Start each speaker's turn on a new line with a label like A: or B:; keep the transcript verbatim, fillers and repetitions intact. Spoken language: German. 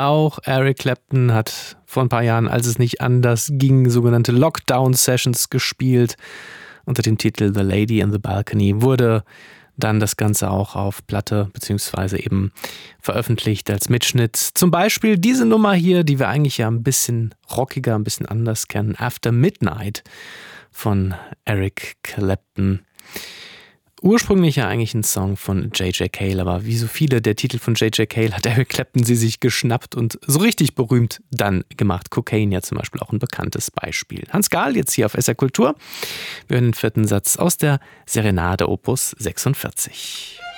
A: Auch Eric Clapton hat vor ein paar Jahren, als es nicht anders ging, sogenannte Lockdown-Sessions gespielt. Unter dem Titel The Lady in the Balcony wurde dann das Ganze auch auf Platte beziehungsweise eben veröffentlicht als Mitschnitt. Zum Beispiel diese Nummer hier, die wir eigentlich ja ein bisschen rockiger, ein bisschen anders kennen. After Midnight von Eric Clapton. Ursprünglich ja eigentlich ein Song von J J. Cale, aber wie so viele der Titel von J J. Cale hat Eric Clapton sie sich geschnappt und so richtig berühmt dann gemacht. Cocaine ja zum Beispiel auch ein bekanntes Beispiel. Hans Gahl jetzt hier auf S R Kultur. Wir hören den vierten Satz aus der Serenade Opus sechsundvierzig.